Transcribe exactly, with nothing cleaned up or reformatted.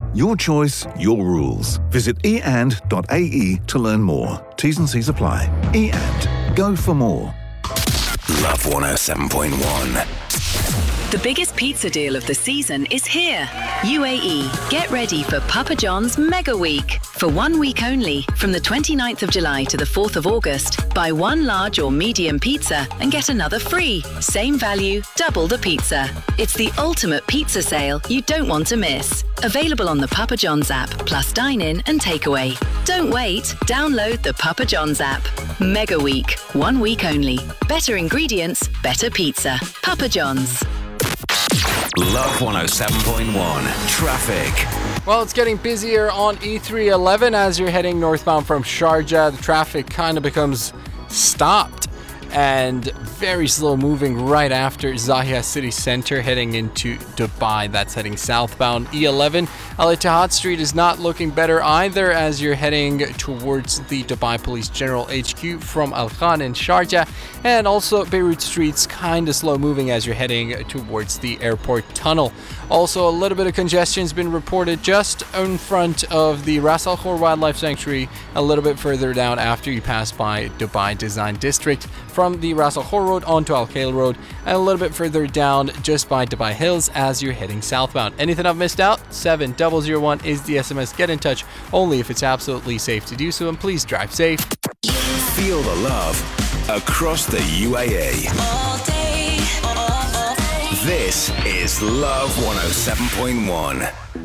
Your choice, your rules. Visit e and dot a e to learn more. T's and C's apply. eAnd. Go for more. Love one oh seven point one. The biggest pizza deal of the season is here. U A E, get ready for Papa John's Mega Week. For one week only, from the twenty-ninth of July to the fourth of August, buy one large or medium pizza and get another free. Same value, double the pizza. It's the ultimate pizza sale you don't want to miss. Available on the Papa John's app, plus dine-in and takeaway. Don't wait, download the Papa John's app. Mega Week, one week only. Better ingredients, better pizza. Papa John's. Love one oh seven point one. Traffic. Well, it's getting busier on E three eleven as you're heading northbound from Sharjah. The traffic kind of becomes stopped and very slow moving right after Zahia City Center heading into Dubai. That's heading southbound. E eleven, Al Ittihad Street is not looking better either as you're heading towards the Dubai Police General H Q from Al Khan in Sharjah. And also Beirut Street's kind of slow moving as you're heading towards the airport tunnel. Also, a little bit of congestion has been reported just in front of the Ras Al Khor Wildlife Sanctuary, a little bit further down after you pass by Dubai Design District, from the Ras Al Khor Road onto Al Khail Road, and a little bit further down just by Dubai Hills as you're heading southbound. Anything I've missed out? seven zero zero one is the S M S. Get in touch only if it's absolutely safe to do so, and please drive safe. Feel the love across the U A E. All day, all day. This is Love one oh seven point one.